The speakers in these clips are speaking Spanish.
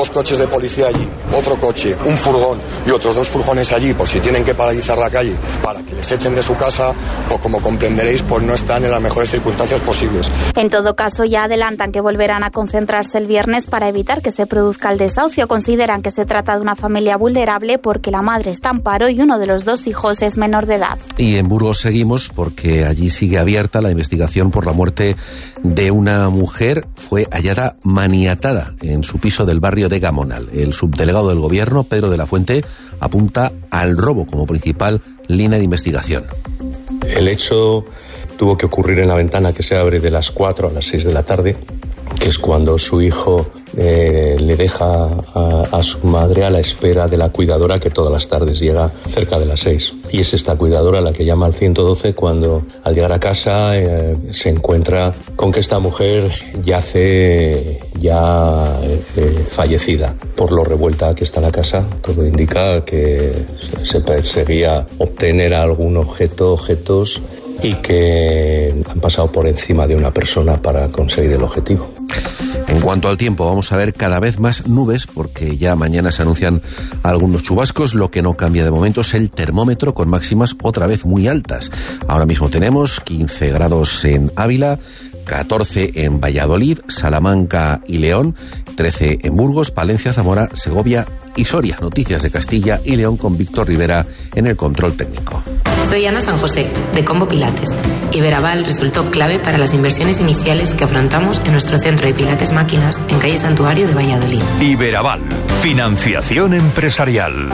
2 coches de policía allí, otro coche, un furgón y otros 2 furgones allí, por si tienen que paralizar la calle para que les echen de su casa, pues como comprenderéis, pues no están en las mejores circunstancias posibles. En todo caso, ya adelantan que volverán a concentrarse el viernes para evitar que se produzca el desahucio. Consideran que se trata de una familia vulnerable porque la madre está en paro y uno de los 2 hijos es menor de edad. Y en Burgos seguimos porque allí sigue abierta la investigación por la muerte de una mujer. Fue hallada maniatada en su piso del barrio de Gamonal. El subdelegado del Gobierno, Pedro de la Fuente, apunta al robo como principal línea de investigación. El hecho tuvo que ocurrir en la ventana que se abre de las 4 a las 6 de la tarde, que es cuando su hijo le deja a su madre a la espera de la cuidadora, que todas las tardes llega cerca de las 6. Y es esta cuidadora la que llama al 112 cuando al llegar a casa se encuentra con que esta mujer yace fallecida. Por lo revuelta que está la casa, todo indica que se perseguía obtener algún objetos y que han pasado por encima de una persona para conseguir el objetivo. En cuanto al tiempo, vamos a ver cada vez más nubes porque ya mañana se anuncian algunos chubascos. Lo que no cambia de momento es el termómetro, con máximas otra vez muy altas. Ahora mismo tenemos 15 grados en Ávila, 14 en Valladolid, Salamanca y León, 13 en Burgos, Palencia, Zamora, Segovia y Soria. Noticias de Castilla y León con Víctor Rivera en el control técnico. Soy Ana San José, de Combo Pilates. Iberaval resultó clave para las inversiones iniciales que afrontamos en nuestro centro de Pilates Máquinas en calle Santuario de Valladolid. Iberaval, financiación empresarial.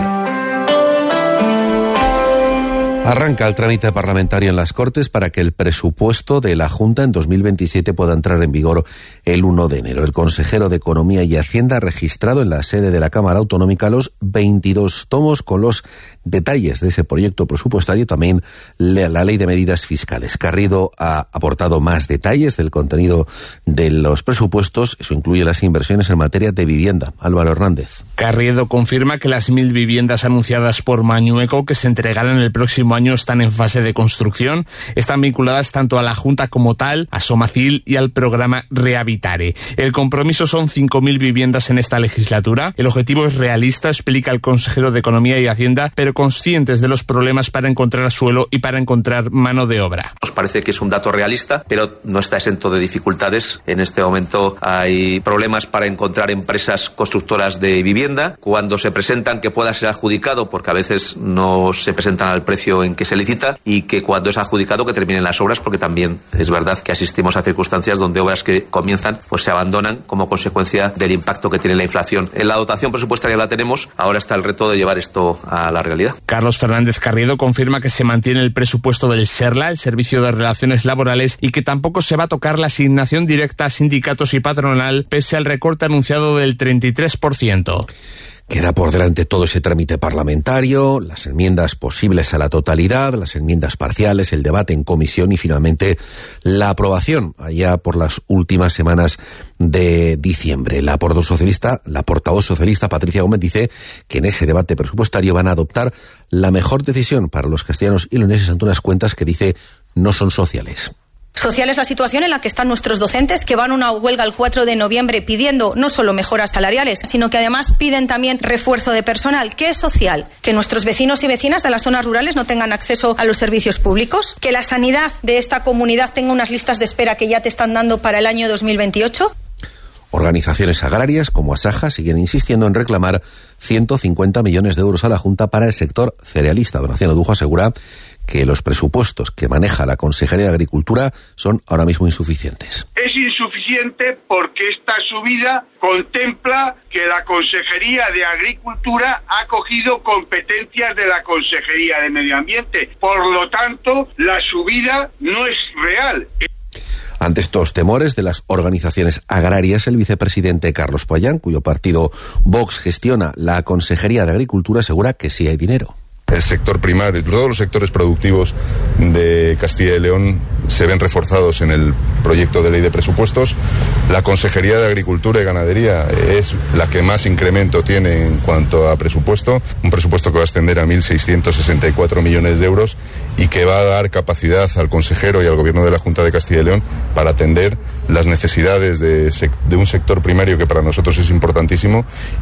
Arranca el trámite parlamentario en las Cortes para que el presupuesto de la Junta en 2027 pueda entrar en vigor el 1 de enero. El consejero de Economía y Hacienda ha registrado en la sede de la Cámara Autonómica los 22 tomos con los detalles de ese proyecto presupuestario, también la ley de medidas fiscales. Garrido ha aportado más detalles del contenido de los presupuestos. Eso incluye las inversiones en materia de vivienda. Álvaro Hernández. Garrido confirma que las 1.000 viviendas anunciadas por Mañueco que se entregarán el próximo año están en fase de construcción. Están vinculadas tanto a la Junta como tal, a Somacil y al programa Rehabitare. El compromiso son 5.000 viviendas en esta legislatura. El objetivo es realista, explica el consejero de Economía y Hacienda, pero conscientes de los problemas para encontrar suelo y para encontrar mano de obra. Nos parece que es un dato realista, pero no está exento de dificultades. En este momento hay problemas para encontrar empresas constructoras de vivienda. Cuando se presentan, que pueda ser adjudicado, porque a veces no se presentan al precio en que se licita, y que cuando es adjudicado que terminen las obras, porque también es verdad que asistimos a circunstancias donde obras que comienzan pues se abandonan como consecuencia del impacto que tiene la inflación. En la dotación presupuestaria la tenemos, ahora está el reto de llevar esto a la realidad. Carlos Fernández Carriedo confirma que se mantiene el presupuesto del SERLA, el Servicio de Relaciones Laborales, y que tampoco se va a tocar la asignación directa a sindicatos y patronal pese al recorte anunciado del 33%. Queda por delante todo ese trámite parlamentario, las enmiendas posibles a la totalidad, las enmiendas parciales, el debate en comisión y finalmente la aprobación allá por las últimas semanas de diciembre. La portavoz socialista Patricia Gómez dice que en ese debate presupuestario van a adoptar la mejor decisión para los castellanos y leoneses ante unas cuentas que dice no son sociales. Social es la situación en la que están nuestros docentes, que van a una huelga el 4 de noviembre pidiendo no solo mejoras salariales, sino que además piden también refuerzo de personal. ¿Qué es social? Que nuestros vecinos y vecinas de las zonas rurales no tengan acceso a los servicios públicos, que la sanidad de esta comunidad tenga unas listas de espera que ya te están dando para el año 2028. Organizaciones agrarias como Asaja siguen insistiendo en reclamar 150 millones de euros a la Junta para el sector cerealista. Donación Odujo asegura que los presupuestos que maneja la Consejería de Agricultura son ahora mismo insuficientes. Es insuficiente porque esta subida contempla que la Consejería de Agricultura ha cogido competencias de la Consejería de Medio Ambiente. Por lo tanto, la subida no es real. Ante estos temores de las organizaciones agrarias, el vicepresidente Carlos Payán, cuyo partido Vox gestiona la Consejería de Agricultura, asegura que sí hay dinero. El sector primario, todos los sectores productivos de Castilla y León se ven reforzados en el proyecto de ley de presupuestos. La Consejería de Agricultura y Ganadería es la que más incremento tiene en cuanto a presupuesto, un presupuesto que va a ascender a 1.664 millones de euros y que va a dar capacidad al consejero y al Gobierno de la Junta de Castilla y León para atender las necesidades de un sector primario que para nosotros es importantísimo